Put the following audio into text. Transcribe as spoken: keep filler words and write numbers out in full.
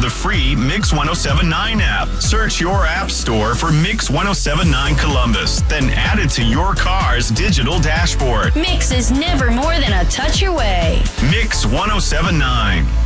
the free Mix one oh seven nine app. Search your app store for Mix one oh seven nine Columbus, then add it to your car's digital dashboard. Mix is never more than a touch away. Mix one oh seven nine.